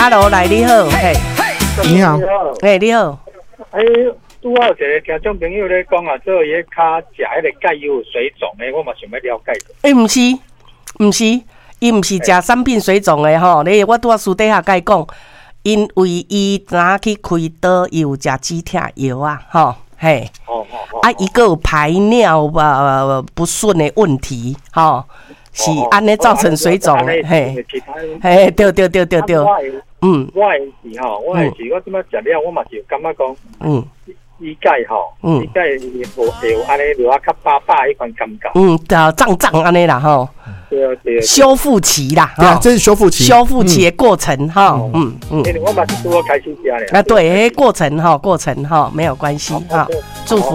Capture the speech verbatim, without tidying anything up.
，Hello， 来你好，嘿， 你好， 哎，你好， 哎，拄好有一个听众朋友咧讲啊，做伊咧骹食迄个钙有水肿诶，我嘛想要了解。 哎，毋是，毋是，伊毋是食产品水肿诶吼，你我拄啊私底下甲伊讲，因为伊若去开刀，伊有食止痛药啊，吼，嘿， 哦哦哦， 啊，伊个有排尿呃不顺的问题，吼。是安尼造成水肿的，嘿，嘿，对对对对对，嗯， 我的是吼，我的是我即摆食了，我嘛是感觉讲，嗯，伊钙吼，嗯，伊钙会会有安尼落啊较巴巴迄款感觉， 嗯，就胀胀安尼啦吼， 对啊对啊， 修复期啦， 对啊，这是修复期， 修复期的过程哈，嗯嗯， 我嘛是拄好开始食咧， 啊对，过程哈，过程哈，没有关系哈，祝福。